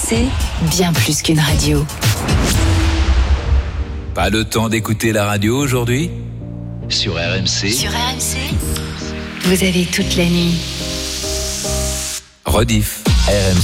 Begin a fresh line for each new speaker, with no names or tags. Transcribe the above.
RMC, bien plus qu'une radio.
Pas le temps d'écouter la radio aujourd'hui ? Sur RMC.
Sur RMC, vous avez toute la nuit.
Rediff, RMC.